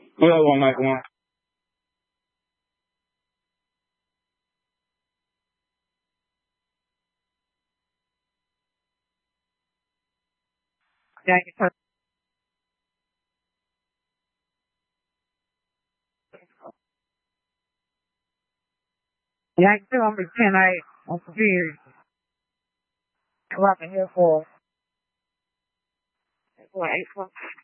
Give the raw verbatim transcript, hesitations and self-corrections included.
Well, one night one. Yeah, you can. Yeah, you can be ten eight. I'm confused. What I'm here for? What, eight foot?